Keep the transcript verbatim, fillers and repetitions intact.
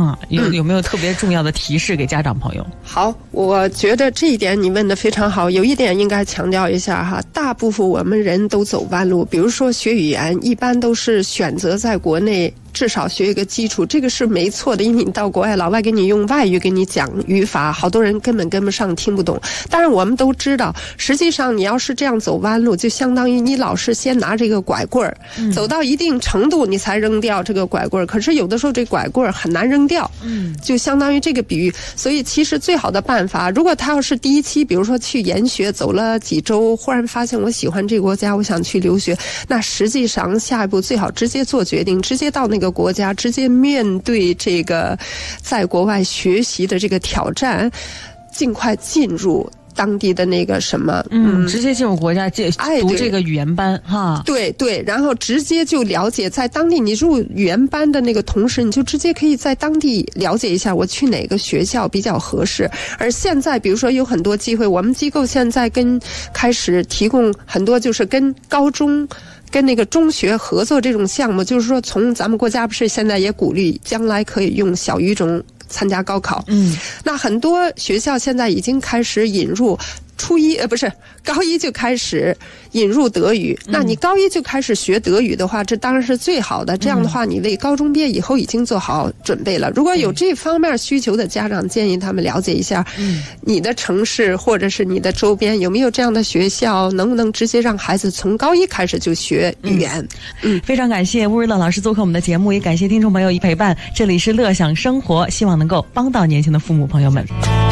啊，有有没有特别重要的提示给家长朋友？ 好，我觉得这一点你问得非常好。有一点应该强调一下哈，大部分我们人都走弯路。比如说学语言，一般都是选择在国内至少学一个基础，这个是没错的。因为你到国外，老外给你用外语给你讲语法，好多人根本跟不上，听不懂。当然我们都知道，实际上你要是这样走弯路，就相当于你老是先拿这个拐棍儿、嗯，走到一定程度你才扔掉这个拐棍儿。可是有的时候这拐棍儿很难扔掉，嗯，就相当于这个比喻。所以其实最好的办法，如果他要是第一期，比如说去研学，走了几周，忽然发现我喜欢这个国家，我想去留学，那实际上下一步最好直接做决定，直接到那个国家，直接面对这个在国外学习的这个挑战，尽快进入当地的那个什么， 嗯，直接进入国家读这个语言班哈。 对对，然后直接就了解，在当地你入语言班的那个同时，你就直接可以在当地了解一下我去哪个学校比较合适。而现在比如说有很多机会，我们机构现在跟开始提供很多就是跟高中跟那个中学合作这种项目，就是说从咱们国家不是现在也鼓励将来可以用小语种参加高考，嗯，那很多学校现在已经开始引入初一呃不是高一就开始引入德语、嗯、那你高一就开始学德语的话，这当然是最好的，这样的话你为高中毕业以后已经做好准备了。如果有这方面需求的家长，建议他们了解一下你的城市或者是你的周边有没有这样的学校，能不能直接让孩子从高一开始就学语言。 嗯，嗯非常感谢乌日乐老师做客我们的节目，也感谢听众朋友一陪伴，这里是乐享生活，希望能够帮到年轻的父母朋友们。